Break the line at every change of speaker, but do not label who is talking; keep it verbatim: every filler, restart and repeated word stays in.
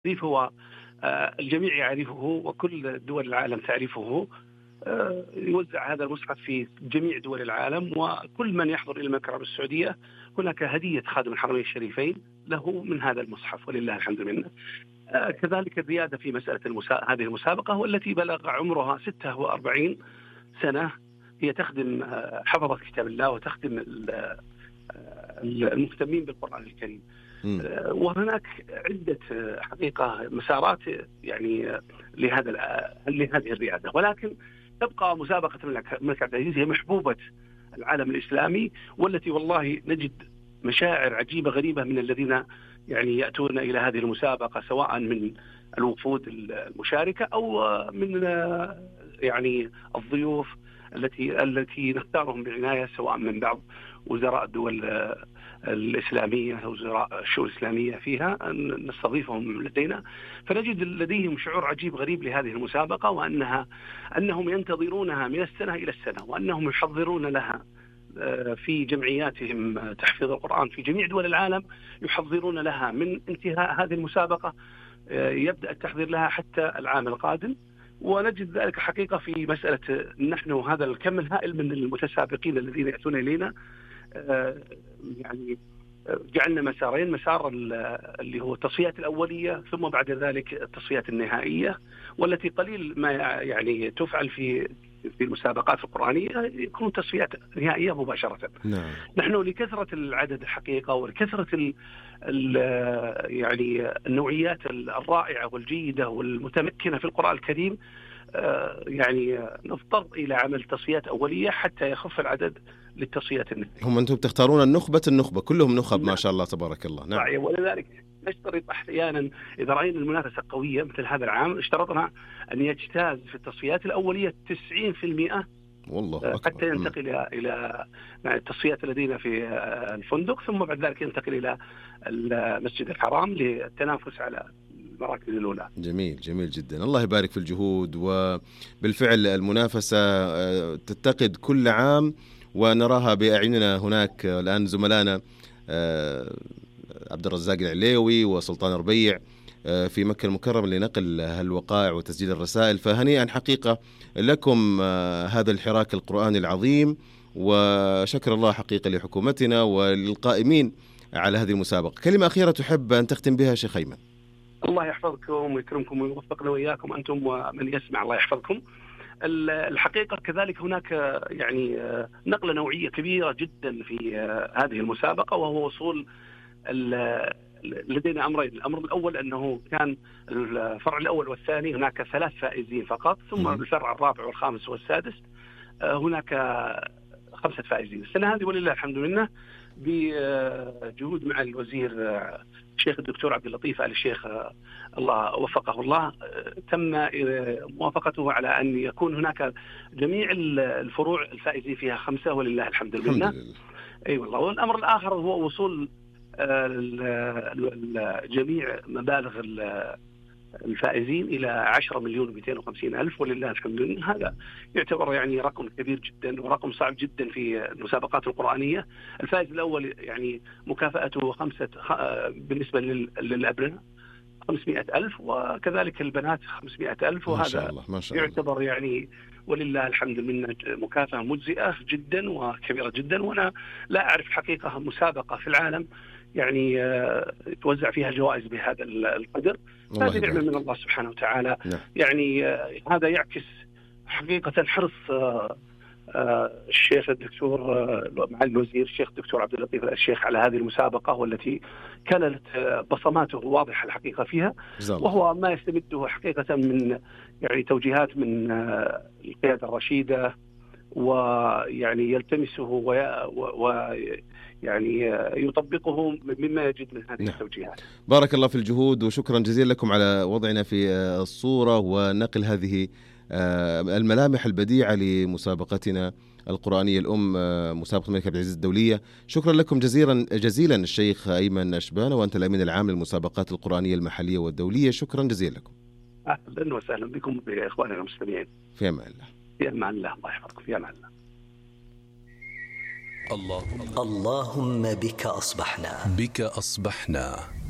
التحريف هو الجميع يعرفه وكل دول العالم تعرفه. يوزع هذا المصحف في جميع دول العالم، وكل من يحضر إلى المملكة العربية السعودية هناك هدية خادم الحرمين الشريفين له من هذا المصحف، ولله الحمد منه. كذلك الريادة في مسألة المسا... هذه المسابقة، والتي بلغ عمرها ستة وأربعين سنة، هي تخدم حفظة كتاب الله وتخدم المهتمين بالقرآن الكريم. وهناك عدة حقيقة مسارات يعني لهذا لهذه الريادة، ولكن تبقى مسابقة الملك عبد العزيز هي محبوبة العالم الإسلامي، والتي والله نجد مشاعر عجيبة غريبة من الذين يعني يأتون إلى هذه المسابقة، سواء من الوفود المشاركة أو من يعني الضيوف التي التي نختارهم بعناية، سواء من بعض وزراء الدول الإسلامية أو وزراء الشؤون الإسلامية فيها نستضيفهم لدينا. فنجد لديهم شعور عجيب غريب لهذه المسابقة، وأنها أنهم ينتظرونها من السنة إلى السنة، وأنهم يحضرون لها في جمعياتهم تحفيظ القرآن في جميع دول العالم، يحضرون لها من انتهاء هذه المسابقة، يبدأ التحضير لها حتى العام القادم. ونجد ذلك حقيقة في مسألة نحن هذا الكم الهائل من المتسابقين الذين يأتون إلينا، يعني جعلنا مسارين: مسار اللي هو التصفيات الأولية، ثم بعد ذلك التصفيات النهائية، والتي قليل ما يعني تفعل في في المسابقات القرآنية، يكون تصفيات نهائية مباشرة.
نعم.
نحن لكثرة العدد الحقيقة ولكثرة ال ال يعني النوعيات الرائعة والجيدة والمتمكنة في القرآن الكريم، يعني نضطر إلى عمل تصفيات أولية حتى يخف العدد للتصفيات النهائية.
هم أنتم بتختارون النخبة النخبة كلهم نخب. نعم. ما شاء الله تبارك الله.
نعم. ولذلك نشترط أحيانا إذا رأينا المنافسة قوية مثل هذا العام، اشترطنا أن يجتاز في التصفيات الأولية تسعين بالمئة
والله
حتى ينتقل إلى التصفيات لدينا في الفندق، ثم بعد ذلك ينتقل إلى المسجد الحرام للتنافس على المراكز الأولى.
جميل جميل جدا، الله يبارك في الجهود. وبالفعل المنافسة تتقد كل عام ونراها بأعيننا. هناك الآن زملائنا عبد الرزاق العليوي وسلطان ربيع في مكة المكرمة لنقل هالوقائع وتسجيل الرسائل، فهنيئا حقيقة لكم هذا الحراك القرآني العظيم، وشكر الله حقيقة لحكومتنا وللقائمين على هذه المسابقة. كلمة أخيرة تحب أن تختم بها شيخ أيمن؟
الله يحفظكم ويكرمكم ويوفقنا وإياكم أنتم ومن يسمع، الله يحفظكم. الحقيقة كذلك هناك يعني نقلة نوعية كبيرة جدا في هذه المسابقة، وهو وصول لدينا أمرين. الأمر الأول أنه كان الفرع الأول والثاني هناك ثلاث فائزين فقط، ثم الفرع الرابع والخامس والسادس هناك خمسة فائزين. السنة هذه ولله الحمد منه بجهود مع الوزير الشيخ الدكتور عبد اللطيف آل الشيخ الله وفقه الله، تم موافقته على أن يكون هناك جميع الفروع الفائزين فيها خمسة ولله الحمد منه. أي والله. والأمر الآخر هو وصول جميع مبالغ الفائزين إلى عشرة مليون ومئتين وخمسين ألف ولله الحمد لله. هذا يعتبر يعني رقم كبير جدا ورقم صعب جدا في المسابقات القرآنية. الفائز الأول يعني مكافأته خمسة بالنسبة للأبناء خمسمائة ألف، وكذلك البنات خمسمائة ألف، وهذا
ما شاء الله. ما شاء الله.
يعتبر يعني ولله الحمد لله مكافأة مجزئة جدا وكبيرة جدا. وأنا لا أعرف الحقيقة مسابقة في العالم يعني توزع فيها جوائز بهذا القدر. هذه نعمة من الله سبحانه وتعالى.
نعم.
يعني هذا يعكس حقيقة حرص الشيخ الدكتور مع الوزير الشيخ الدكتور عبد اللطيف الشيخ على هذه المسابقة، والتي كانت بصماته واضحة الحقيقة فيها، وهو ما يستمده حقيقة من يعني توجيهات من القيادة الرشيدة، ويعني يلتمسه ويعني يطبقه مما يجد من هذه التوجيهات.
بارك الله في الجهود، وشكرا جزيلا لكم على وضعنا في الصورة ونقل هذه الملامح البديعة لمسابقتنا القرآنية الأم، مسابقة الملك عبد العزيز الدولية. شكرا لكم جزيلا جزيلا الشيخ أيمن أشبان، وأنت الأمين العام للمسابقات القرآنية المحلية والدولية. شكرا جزيلا لكم.
أهلا وسهلا بكم بإخواننا المستمعين.
في أمان الله.
في أمان الله. الله يحفظكم. في أمان الله.
اللهم اللهم بك أصبحنا. بك أصبحنا.